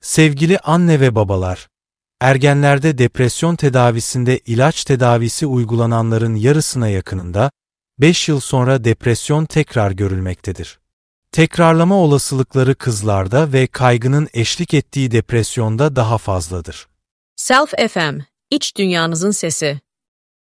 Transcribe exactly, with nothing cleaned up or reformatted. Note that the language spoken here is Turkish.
Sevgili anne ve babalar, ergenlerde depresyon tedavisinde ilaç tedavisi uygulananların yarısına yakınında, beş yıl sonra depresyon tekrar görülmektedir. Tekrarlama olasılıkları kızlarda ve kaygının eşlik ettiği depresyonda daha fazladır. Self F M, iç dünyanızın sesi.